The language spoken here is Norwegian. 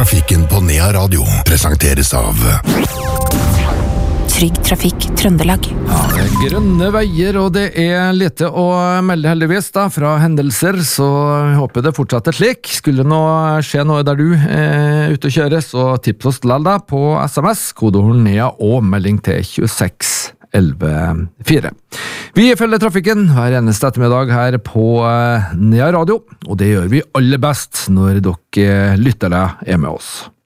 trafikken på Nea Radio presenteres av Trygg Trafikk Trøndelag. Ja, det er grønne veier, og det er lite å melde heldigvis da, fra hendelser, så jeg håper det fortsetter slik. Skulle nå skje noe der du er ute og kjører, så tips oss lell da på SMS, kodeord NEA og melding til 26114. Vi følger trafikken hver eneste ettermiddag her på Nea Radio, og det gjør vi aller best når dere lyttere er med oss.